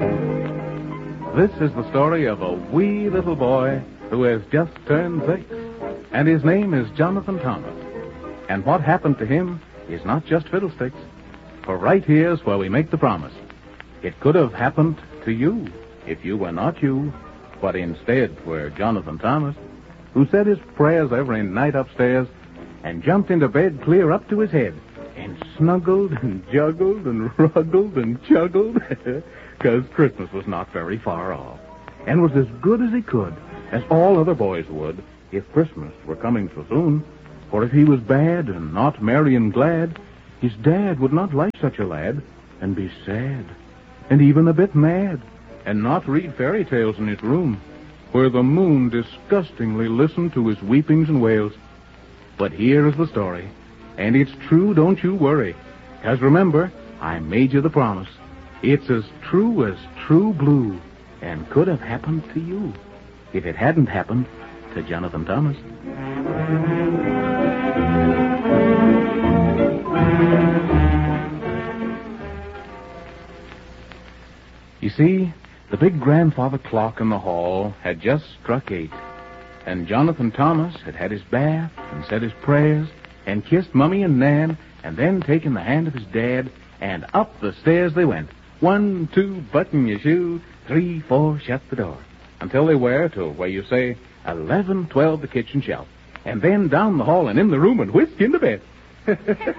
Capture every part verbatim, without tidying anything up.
This is the story of a wee little boy who has just turned six, and his name is Jonathan Thomas. And what happened to him is not just fiddlesticks, for right here's where we make the promise. It could have happened to you if you were not you, but instead were Jonathan Thomas, who said his prayers every night upstairs and jumped into bed clear up to his head and snuggled and juggled and ruggled and juggled because Christmas was not very far off and was as good as he could, as all other boys would, if Christmas were coming so soon. For if he was bad and not merry and glad, his dad would not like such a lad and be sad and even a bit mad and not read fairy tales in his room, where the moon disgustingly listened to his weepings and wails. But here is the story, and it's true, don't you worry, because remember, I made you the promise. It's as true as true blue, and could have happened to you, if it hadn't happened to Jonathan Thomas. You see, the big grandfather clock in the hall had just struck eight, and Jonathan Thomas had had his bath and said his prayers and kissed Mummy and Nan and then taken the hand of his dad, and up the stairs they went. One, two, button your shoe. Three, four, shut the door. Until they were to where you say, eleven, twelve, the kitchen shelf. And then down the hall and in the room and whisk into bed. now,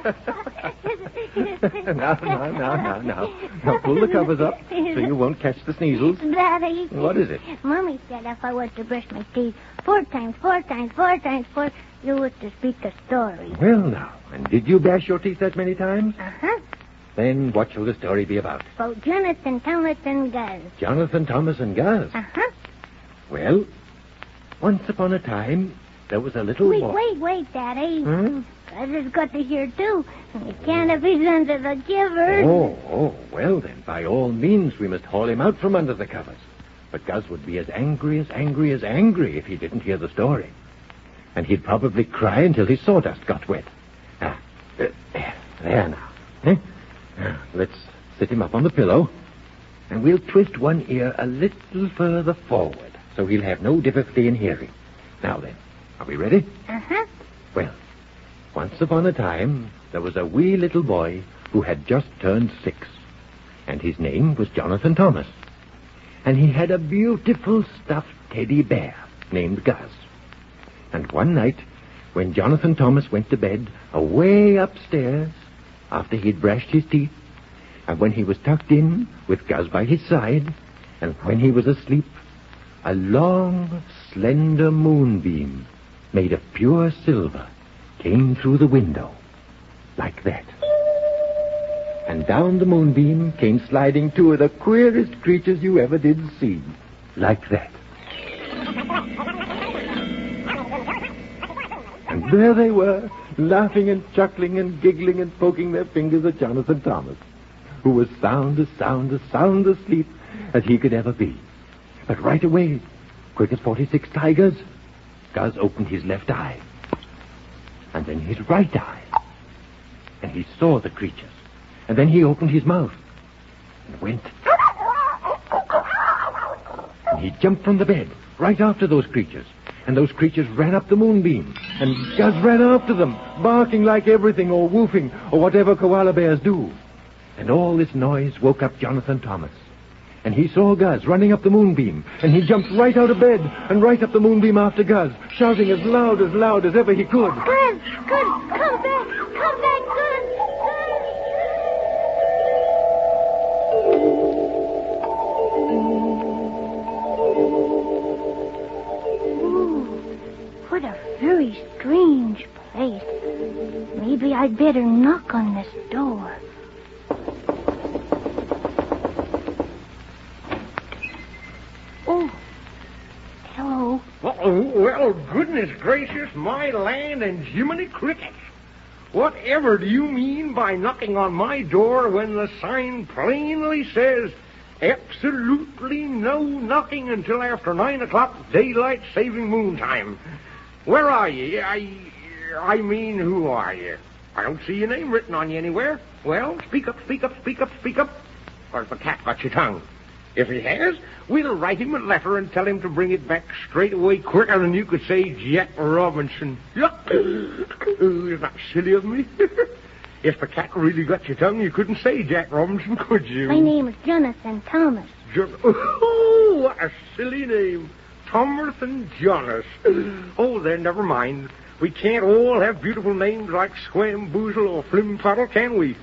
now, now, now, now. Now pull the covers up so you won't catch the sneezels. Daddy. What is it? Mommy said if I was to brush my teeth four times, four times, four times, four, you were to speak a story. Well, now, and did you bash your teeth that many times? Uh-huh. Then what shall the story be about? About Jonathan Thomas and Gus. Jonathan Thomas and Gus? Uh-huh. Well, once upon a time, there was a little Wait, boy... wait, wait, Daddy. Hmm? Gus has got to hear, too. You can't if he's under the covers. Oh, oh, well then, by all means, we must haul him out from under the covers. But Gus would be as angry as angry as angry if he didn't hear the story. And he'd probably cry until his sawdust got wet. Ah, uh, there now. Eh? Now, let's sit him up on the pillow, and we'll twist one ear a little further forward, so he'll have no difficulty in hearing. Now then, are we ready? Uh-huh. Well, once upon a time, there was a wee little boy who had just turned six, and his name was Jonathan Thomas. And he had a beautiful stuffed teddy bear named Gus. And one night, when Jonathan Thomas went to bed away upstairs, after he'd brushed his teeth, and when he was tucked in with Gus by his side, and when he was asleep, a long, slender moonbeam made of pure silver came through the window, like that. And down the moonbeam came sliding two of the queerest creatures you ever did see, like that. And there they were, laughing and chuckling and giggling and poking their fingers at Jonathan Thomas, who was sound as sound as sound asleep as he could ever be. But right away, quick as forty-six tigers, Gus opened his left eye, and then his right eye, and he saw the creatures, and then he opened his mouth and went. And he jumped from the bed right after those creatures, and those creatures ran up the moonbeam, and Gus ran after them, barking like everything, or whooping, or whatever koala bears do. And all this noise woke up Jonathan Thomas. And he saw Gus running up the moonbeam, and he jumped right out of bed and right up the moonbeam after Gus, shouting as loud, as loud as ever he could. Gus, Gus, come back, come back, Gus, Ooh, what a very strange place. Maybe I'd better knock on this door. Oh, hello. Uh-oh, well, goodness gracious, my land and Jiminy Crickets. Whatever do you mean by knocking on my door when the sign plainly says absolutely no knocking until after nine o'clock daylight saving moon time? Where are you? I, I mean, who are you? I don't see your name written on you anywhere. Well, speak up, speak up, speak up, speak up. Or if the cat got your tongue. If he has, we'll write him a letter and tell him to bring it back straight away quicker than you could say Jack Robinson. Isn't that silly of me? If the cat really got your tongue, you couldn't say Jack Robinson, could you? My name is Jonathan Thomas. Jo- oh, what a silly name. Thomerson Jonas. Oh, then, never mind. We can't all have beautiful names like Swamboozle or Flimfuddle, can we?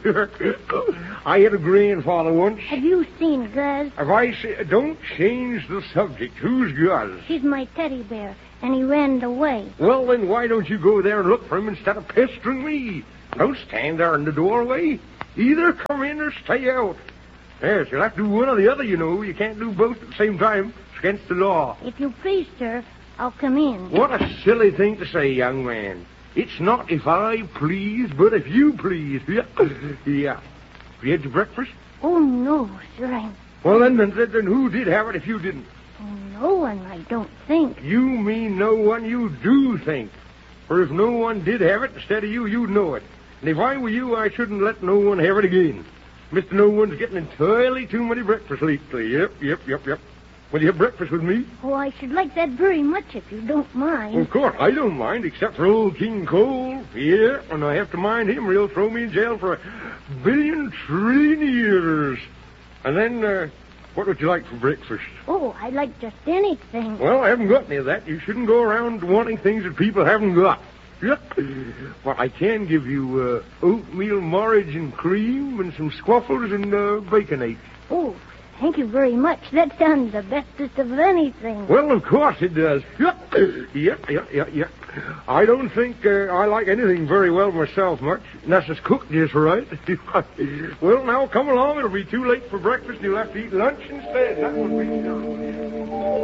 I had a grandfather once. Have you seen Guz? If I say, don't change the subject. Who's Guz? He's my teddy bear, and he ran away. Well, then why don't you go there and look for him instead of pestering me? Don't stand there in the doorway. Either come in or stay out. Yes, you'll have to do one or the other, you know. You can't do both at the same time. It's against the law. If you please, sir, I'll come in. What a silly thing to say, young man. It's not if I please, but if you please. Yeah. Yeah. Have you had your breakfast? Oh, no, sir, I'm... Well, then, then, then who did have it if you didn't? No one, I don't think. You mean no one you do think. For if no one did have it instead of you, you'd know it. And if I were you, I shouldn't let no one have it again. Mister No One's getting entirely too many breakfasts lately. Yep, yep, yep, yep. Will you have breakfast with me? Oh, I should like that very much if you don't mind. Of course, I don't mind, except for old King Cole. Yeah, and I have to mind him or he'll throw me in jail for a billion trillion years. And then, uh, what would you like for breakfast? Oh, I like just anything. Well, I haven't got any of that. You shouldn't go around wanting things that people haven't got. Yep. But I can give you uh, oatmeal porridge and cream and some squaffles and uh, baconate. Oh, thank you very much. That sounds the bestest of anything. Well, of course it does. Yep, yep, yep, yep, yep. I don't think uh, I like anything very well myself much, unless it's cooked just right. Well, now, come along. It'll be too late for breakfast, and you'll have to eat lunch instead. That would be...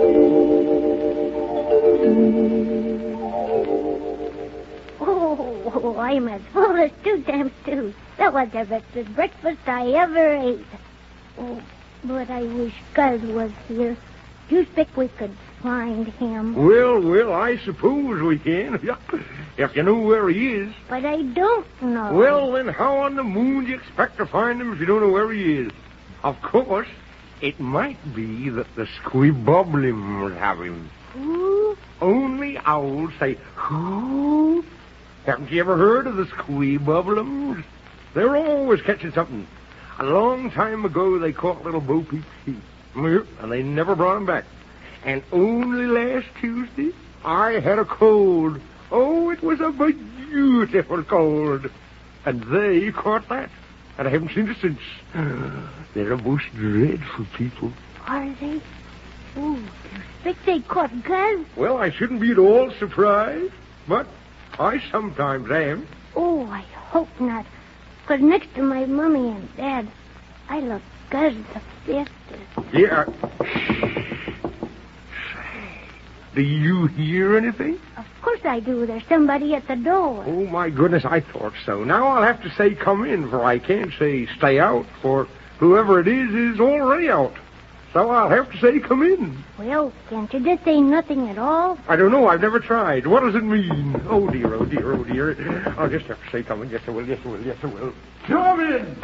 Oh, I'm as full as two times two. That was the bestest breakfast I ever ate. Oh, but I wish Guz was here. Do you think we could find him? Well, well, I suppose we can. If you know where he is. But I don't know. Well, then how on the moon do you expect to find him if you don't know where he is? Of course, it might be that the Squibobblims have him. Who? Only owls say, who? Haven't you ever heard of the Squibobblims? They're always catching something. A long time ago, they caught little Bo Peep's sheep. And they never brought him back. And only last Tuesday, I had a cold. Oh, it was a beautiful cold. And they caught that. And I haven't seen it since. They're a most dreadful people. Are they? Oh, do you think they caught Guz? Well, I shouldn't be at all surprised. But I sometimes am. Oh, I hope not. Because next to my mommy and dad, I love Guz the bestest. Yeah. Say, do you hear anything? Of course I do. There's somebody at the door. Oh, my goodness, I thought so. Now I'll have to say come in, for I can't say stay out, for whoever it is is already out. So I'll have to say come in. Well, can't you just say nothing at all? I don't know. I've never tried. What does it mean? Oh, dear, oh, dear, oh, dear. I'll just have to say come in. Yes, I will, yes, I will, yes, I will. Come in!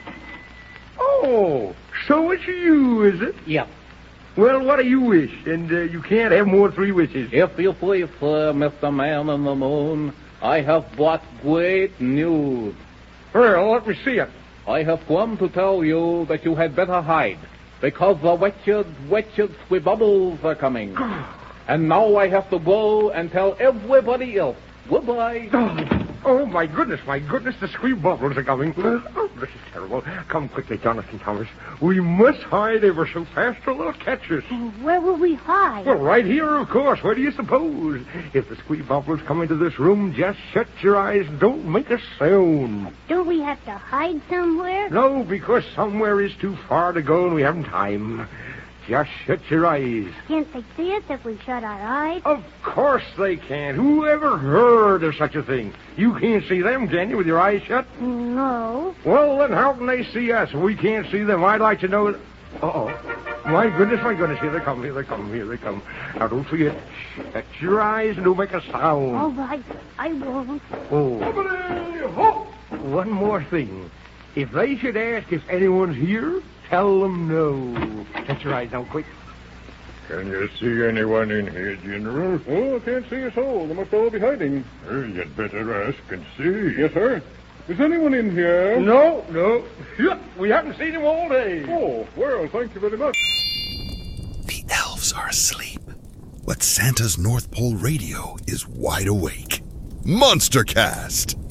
Oh, so it's you, is it? Yep. Well, what do you wish? And uh, you can't have more than three wishes. If you please, sir, Mister Man in the Moon, I have brought great news. Well, let me see it. I have come to tell you that you had better hide, because the wretched, wretched Squibobbles are coming. And now I have to go and tell everybody else. Goodbye. Oh, my goodness, my goodness, the Squibobbles are coming. Oh, this is terrible. Come quickly, Jonathan Thomas. We must hide ever so fast or they'll catch us. And where will we hide? Well, right here, of course. Where do you suppose? If the Squibobbles come into this room, just shut your eyes and don't make a sound. Don't we have to hide somewhere? No, because somewhere is too far to go and we haven't time. Just shut your eyes. Can't they see us if we shut our eyes? Of course they can. Who ever heard of such a thing? You can't see them, can you, with your eyes shut? No. Well, then how can they see us if we can't see them? I'd like to know... That... Uh-oh. My goodness, my goodness. Here they come, here they come, here they come. Now, don't forget, shut your eyes and don't make a sound. All right. I won't. Oh. One more thing. If they should ask if anyone's here, tell them no. Get your eyes out quick. Can you see anyone in here, General? Oh, I can't see a soul. They must all be hiding. Well, you'd better ask and see. Yes, sir. Is anyone in here? No, no. We haven't seen him all day. Oh, well, thank you very much. The elves are asleep, but Santa's North Pole radio is wide awake. Monstercast.